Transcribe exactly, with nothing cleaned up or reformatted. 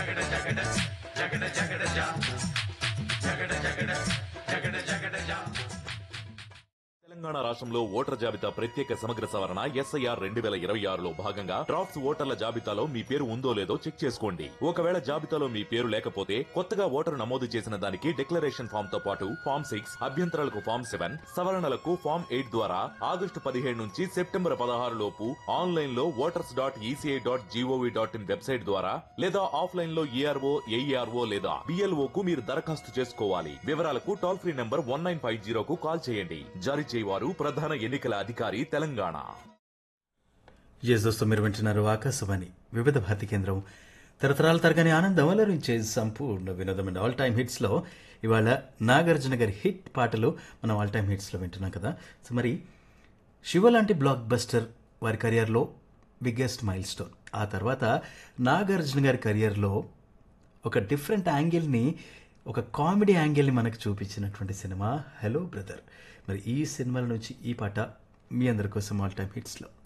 తెలంగాణ రాష్ట్రంలో ఓటర్ జాబితా ప్రత్యేక సమగ్ర సవరణ ఎస్ఐఆర్ రెండు వేల ఇరవై ఆరులో భాగంగా డ్రాఫ్ట్స్ ఓటర్ల జాబితాలో మీ పేరు ఉందో లేదో చెక్ చేసుకోండి. ఒకవేళ జాబితాలో మీ పేరు లేకపోతే కొత్తగా ఓటరు నమోదు చేసిన దానికి డిక్లరేషన్ ఫామ్ తో పాటు ఫామ్ సిక్స్ అభ్యంతరాలకు ఫామ్ సెవెన్ సవరణలకు ఫామ్ ఎయిట్ ద్వారా ఆగస్టు పదిహేడు నుంచి సెప్టెంబర్ పదహారు లోపు ఆన్లైన్ లో voters dot ECI dot GOV dot in website ద్వారా లేదా ఆఫ్లైన్ లో ఈఆర్ఓ ఏఈఆర్ఓ లేదా బిఎల్ఓ కు మీరు దరఖాస్తు చేసుకోవాలి. వివరాలకు toll free number one nine five జీరోకు call చేయండి. జారీ చేయవారు ప్రధాన ఎన్నికల అధికారి తెలంగాణ. ఎస్ దోస్తు, మీరు వింటున్నారు ఆకాశవాణి వివిధ భారతి కేంద్రం. తరతరాల తరగని ఆనందం అలరించే సంపూర్ణ వినోదమైన ఆల్ టైమ్ హిట్స్ లో ఇవాళ నాగార్జున గారి హిట్ పాటలు మనం ఆల్ టైమ్ హిట్స్ లో వింటున్నాం కదా. సో మరి శివ లాంటి బ్లాక్ బస్టర్ వారి కెరియర్లో బిగ్గెస్ట్ మైల్ స్టోన్. ఆ తర్వాత నాగార్జున గారి కెరియర్లో ఒక డిఫరెంట్ యాంగిల్ని, ఒక కామెడీ యాంగిల్ని మనకు చూపించినటువంటి సినిమా హలో బ్రదర్. మరి ఈ సినిమాల నుంచి ఈ పాట మీ అందరి కోసం ఆల్ టైమ్ హిట్స్లో.